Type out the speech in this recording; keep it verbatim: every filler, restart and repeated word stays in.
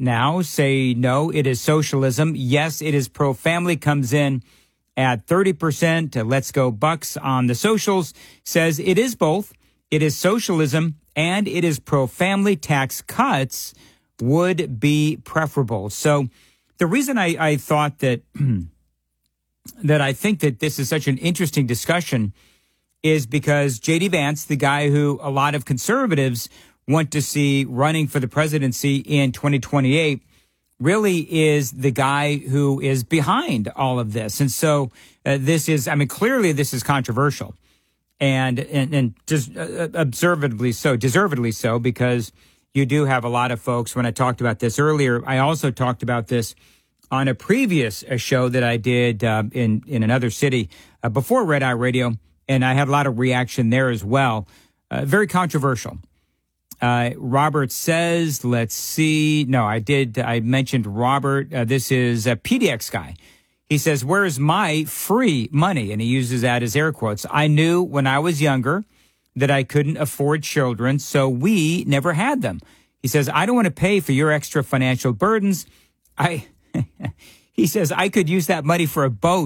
now say, no, it is socialism. Yes, it is pro-family, comes in at thirty percent. Uh, Let's Go Bucks on the socials says it is both. It is socialism and it is pro-family. Tax cuts would be preferable. So the reason I, I thought that that I think that this is such an interesting discussion is because J D. Vance, the guy who a lot of conservatives want to see running for the presidency in twenty twenty-eight, really is the guy who is behind all of this. And so uh, this is, I mean, clearly this is controversial and, and, and just uh, observably so, deservedly so, because you do have a lot of folks. When I talked about this earlier, I also talked about this on a previous uh, show that I did uh, in, in another city uh, before Red Eye Radio, and I had a lot of reaction there as well. Uh, very controversial. Uh, Robert says, let's see. No, I did. I mentioned Robert. Uh, this is a P D X guy. He says, where's my free money? And he uses that as air quotes. I knew when I was younger that I couldn't afford children, so we never had them. He says, I don't want to pay for your extra financial burdens. I, he says, I could use that money for a boat.